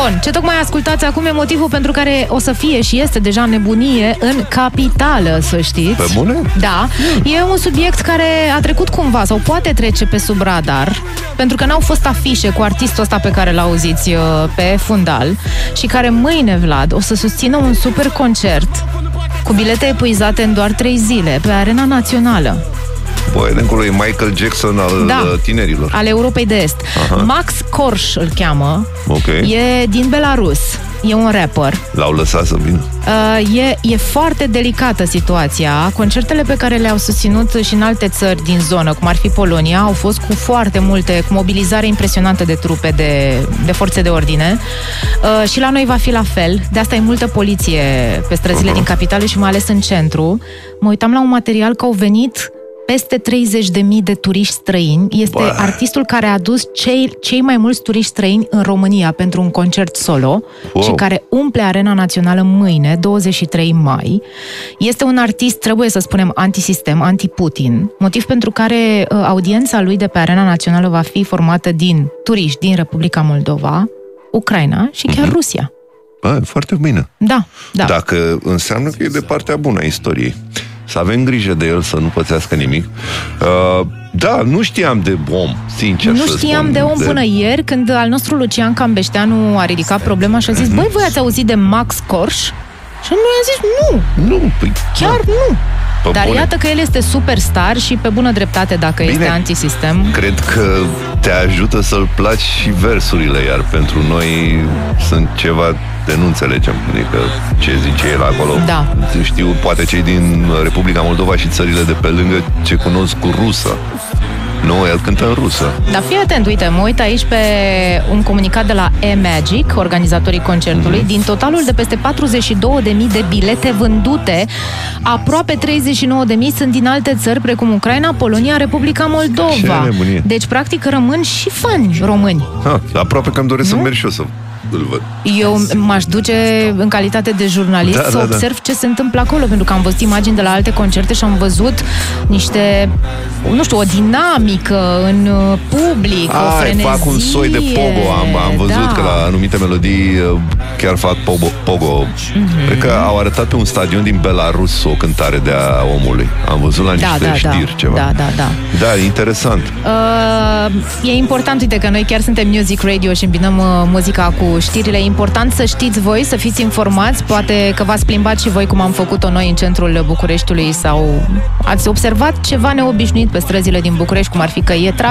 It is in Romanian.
Bun, ce tocmai ascultați acum e motivul pentru care o să fie și este deja nebunie în capitală, să știți. Pe bune? Da. E un subiect care a trecut cumva sau poate trece pe sub radar, pentru că n-au fost afișe cu artistul ăsta pe care l-auziți pe fundal și care mâine, Vlad, o să susțină un super concert cu bilete epuizate în doar 3 zile pe Arena Națională. Băi, de încolo e Michael Jackson al tinerilor. Al Europei de Est. Aha. Max Korsch îl cheamă. Okay. E din Belarus. E un rapper. L-au lăsat să vină. E foarte delicată situația. Concertele pe care le-au susținut și în alte țări din zonă, cum ar fi Polonia, au fost cu foarte multe, cu mobilizare impresionantă de trupe de forțe de ordine. Și la noi va fi la fel. De asta e multă poliție pe străzile din capitală și mai ales în centru. Mă uitam la un material că au venit peste 30.000 de turiști străini. Este artistul care a adus cei mai mulți turiști străini în România pentru un concert solo și care umple Arena Națională mâine, 23 mai. Este un artist, trebuie să spunem, antisistem, anti-Putin, motiv pentru care audiența lui de pe Arena Națională va fi formată din turiști din Republica Moldova, Ucraina și chiar Rusia. Foarte bine. Da. Dacă înseamnă că e de partea bună a istoriei. Să avem grijă de el, să nu pățească nimic. Da, nu știam de om, sincer. Nu știam de om până ieri, când al nostru Lucian Cambeșteanu a ridicat problema și a zis, băi, voi ați auzit de Max Korsch? Și noi am zis, nu. Chiar nu. Dar iată că el este superstar și pe bună dreptate dacă este antisistem. Cred că te ajută să-l placi și versurile, iar pentru noi sunt ceva de nu înțelegem. Adică ce zice el acolo. Da. Știu, poate cei din Republica Moldova și țările de pe lângă ce cunosc cu rusă. Nu, el cântă în rusă. Dar fii atent, uite, mă uit aici pe un comunicat de la E-Magic, organizatorii concertului. Din totalul de peste 42.000 de bilete vândute, aproape 39.000 sunt din alte țări, precum Ucraina, Polonia, Republica Moldova. Deci, practic, rămân și fani români. Aproape că îmi doresc să merg și eu să îl văd. Eu m-aș duce în calitate de jurnalist să observ ce se întâmplă acolo, pentru că am văzut imagini de la alte concerte și am văzut niște, nu știu, o dinamică în public, o frenezie. Fac un soi de pogo, am văzut că la anumite melodii chiar fac pogo. Cred că au arătat pe un stadion din Belarus o cântare de a omului. Am văzut la niște știri ceva. Da, e interesant. E important, uite, că noi chiar suntem Music Radio și îmbinăm muzica cu știrile. E important să știți voi, să fiți informați. Poate că v-ați plimbat și voi cum am făcut-o noi în centrul Bucureștiului sau ați observat ceva neobișnuit pe străzile din București, cum ar fi că e trafic